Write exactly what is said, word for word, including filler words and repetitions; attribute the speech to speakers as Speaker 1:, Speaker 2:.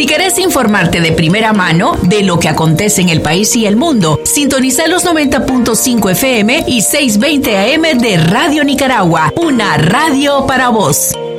Speaker 1: Si querés informarte de primera mano de lo que acontece en el país y el mundo, sintoniza los noventa punto cinco F M y seiscientos veinte A M de Radio Nicaragua, una radio para vos.